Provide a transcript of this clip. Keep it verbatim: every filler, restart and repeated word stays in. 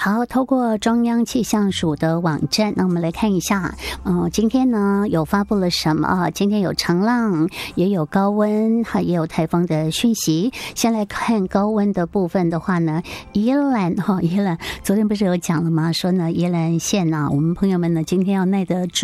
好，透过中央气象署的网站，那我们来看一下，嗯、呃，今天呢有发布了什么啊？今天有长浪，也有高温，哈，也有台风的讯息。先来看高温的部分的话呢，宜兰哈，宜兰昨天不是有讲了吗？说呢，宜兰县呢、啊，我们朋友们呢今天要耐得住。